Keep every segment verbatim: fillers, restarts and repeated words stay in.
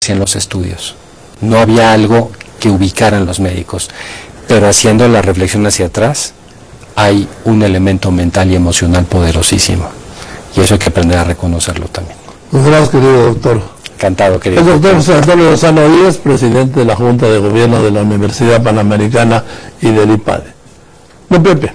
conocían los estudios, no había algo que ubicaran los médicos, pero haciendo la reflexión hacia atrás, hay un elemento mental y emocional poderosísimo, y eso hay que aprender a reconocerlo también. Muchas gracias, querido doctor. Encantado, querido El doctor José Antonio Lozano Díaz, presidente de la Junta de Gobierno de la Universidad Panamericana y del I P A D E. Don Pepe.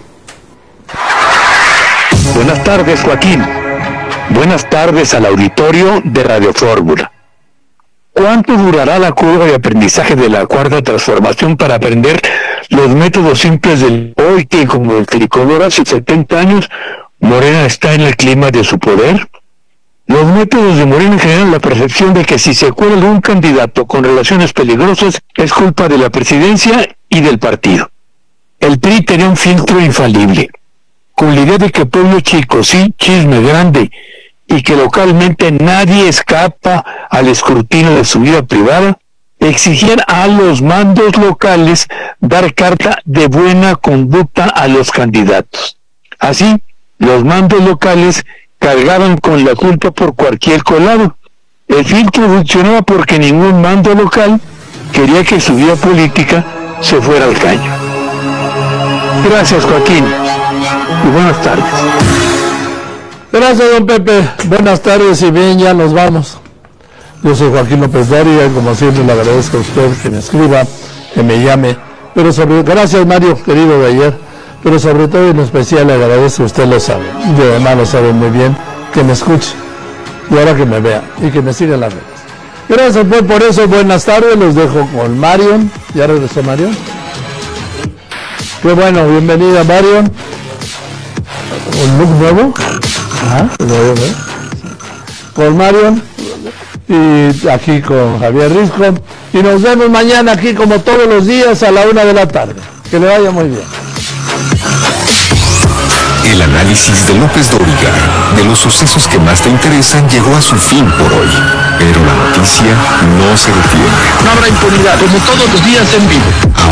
Buenas tardes, Joaquín. Buenas tardes al auditorio de Radio Fórmula. ¿Cuánto durará la curva de aprendizaje de la cuarta transformación para aprender los métodos simples del hoy que, como el tricolor hace setenta años, Morena está en el clima de su poder? Los métodos de Morena generan la percepción de que si se cuela algún candidato con relaciones peligrosas es culpa de la presidencia y del partido. El P R I tenía un filtro infalible, con la idea de que pueblo chico, sí, chisme grande, y que localmente nadie escapa al escrutinio de su vida privada, exigían a los mandos locales dar carta de buena conducta a los candidatos. Así, los mandos locales cargaban con la culpa por cualquier colado. El filtro funcionaba porque ningún mando local quería que su vida política se fuera al caño. Gracias, Joaquín, y buenas tardes. Gracias, don Pepe. Buenas tardes y bien, ya nos vamos. Yo soy Joaquín López Dóriga y como siempre le agradezco a usted que me escriba, que me llame. Pero sobre gracias, Mario, querido de ayer. Pero sobre todo y en especial le agradezco, usted lo sabe. Y además lo sabe muy bien, que me escuche. Y ahora que me vea y que me siga en las redes. Gracias pues por eso. Buenas tardes. Los dejo con Marion. ¿Ya regresó Marion? Qué bueno. Bienvenida, Marion. ¿Un look nuevo? Ajá, nuevo, ¿eh? Con Marion y aquí con Javier Risco y nos vemos mañana aquí como todos los días a la una de la tarde. Que le vaya muy bien. El análisis de López Dóriga de los sucesos que más te interesan llegó a su fin por hoy, pero la noticia no se detiene. No habrá impunidad, como todos los días en vivo. Ahora